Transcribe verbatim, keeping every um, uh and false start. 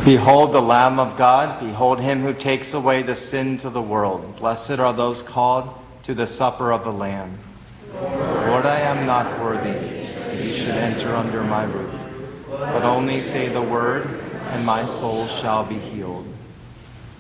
Behold the Lamb of God, behold him who takes away the sins of the world. Blessed are those called to the supper of the Lamb. Lord, I am not worthy that you should enter under my roof, but only say the word, and my soul shall be healed.